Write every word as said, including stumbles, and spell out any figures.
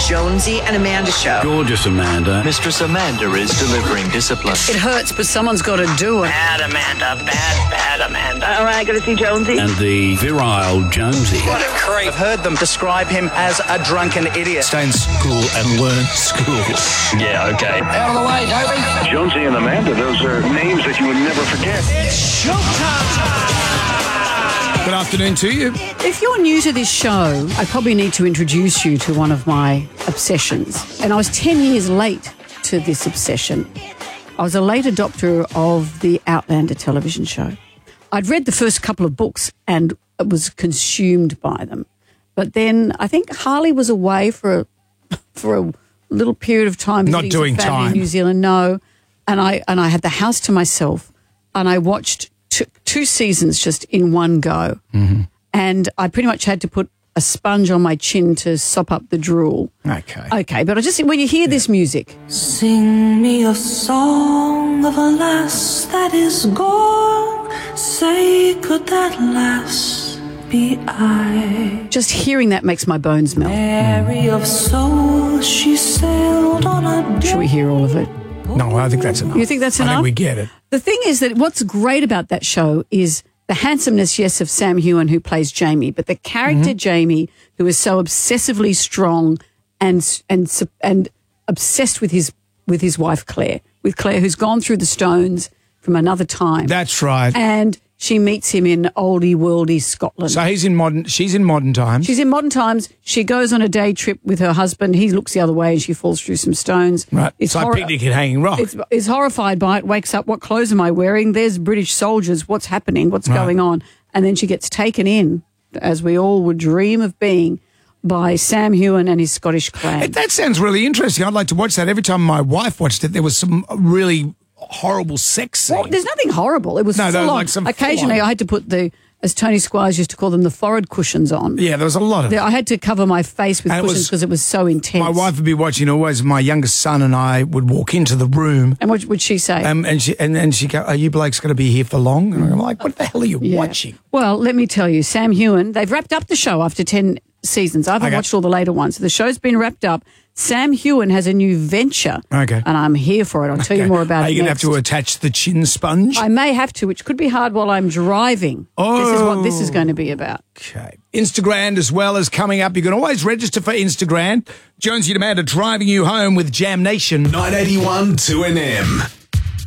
Jonesy and Amanda Show. Gorgeous Amanda. Mistress Amanda is delivering discipline. It hurts, but someone's got to do it. Bad Amanda, bad, bad Amanda. All right, got to see Jonesy. And the virile Jonesy. What a creep. I've heard them describe him as a drunken idiot. Stay in school and learn school. Yeah, okay. Out of the way, Toby. Jonesy and Amanda, those are names that you would never forget. It's showtime. Good afternoon to you. If you're new to this show, I probably need to introduce you to one of my obsessions. And I was ten years late to this obsession. I was a late adopter of the Outlander television show. I'd read the first couple of books and was consumed by them. But then I think Harley was away for a, for a little period of time. Not doing family time. in New Zealand, no. And I, and I had the house to myself and I watched two, two seasons just in one go. Mm-hmm. And I pretty much had to put a sponge on my chin to sop up the drool. Okay. Okay, but I just when you hear this music. Sing me a song of a lass that is gone. Say, could that lass be I? Just hearing that makes my bones melt. Mary of soul, she sailed on a day. Should we hear all of it? No, I think that's enough. You think that's I enough? think we get it. The thing is that what's great about that show is the handsomeness, yes, of Sam Heughan, who plays Jamie, but the character Mm-hmm. Jamie, who is so obsessively strong and and and obsessed with his with his wife Claire, with Claire, who's gone through the stones from another time. That's right. And she meets him in oldie worldy Scotland. So he's in modern. She's in modern times. She's in modern times. She goes on a day trip with her husband. He looks the other way and she falls through some stones. Right. It's like hor- Picnic at Hanging Rock. Is, is horrified by it, wakes up, what clothes am I wearing? There's British soldiers. What's happening? What's Right. going on? And then she gets taken in, as we all would dream of being, by Sam Heughan and his Scottish clan. Hey, that sounds really interesting. I'd like to watch that. Every time my wife watched it, there was some really horrible sex scenes. Well, there's nothing horrible. It was No, there full was on. like some Occasionally full on. I had to put the, as Tony Squires used to call them, the forehead cushions on. Yeah, there was a lot of I had to cover my face with And it cushions was- because it was so intense. My wife would be watching always. My youngest son and I would walk into the room. And what would she say? Um, and she and then she go, "Are you blokes going to be here for long?" And I'm like, "What the hell are you Yeah. watching?" Well, let me tell you, Sam Heughan, they've wrapped up the show after ten seasons. I haven't Okay. watched all the later ones. The show's been wrapped up. Sam Heughan has a new venture. Okay. And I'm here for it. I'll tell you more about Are it you going to have next. to attach the chin sponge? I may have to, which could be hard while I'm driving. This is what this is going to be about. Okay. Instagram as well as coming up. You can always register for Instagram. Jonesy and Amanda driving you home with Jam Nation. nine eighty-one two N M.